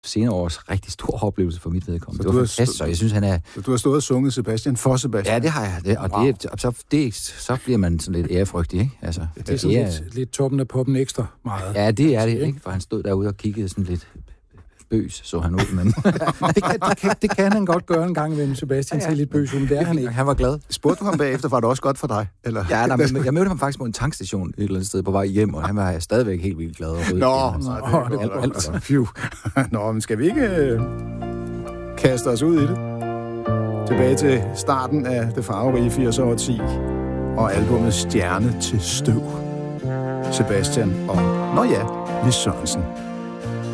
senere års rigtig stor oplevelse for mit vedkommende. Det var fantastisk, så jeg synes, han er... Du har stået og sunget Sebastian for Sebastian. Ja, det har jeg. Så bliver man sådan lidt ærefrygtig, ikke? Altså, det er sådan lidt toppen af poppen ekstra meget. Ja, det er det, ikke? For han stod derude og kiggede sådan lidt bøs, så han ud, men... det kan han godt gøre en gang imellem, Sebastian, til lidt bøs, men det er han ikke. Han var glad. Spurgte du ham bagefter, var det også godt for dig? Eller? Ja, jeg mødte ham faktisk på en tankstation et eller andet sted på vej hjem, og han var stadigvæk helt vildt glad. Nå, men skal vi ikke kaste os ud i det? Tilbage til starten af det farverige 80'er-årti og albumet Stjerne til støv. Sebastian og, Lis Sørensen.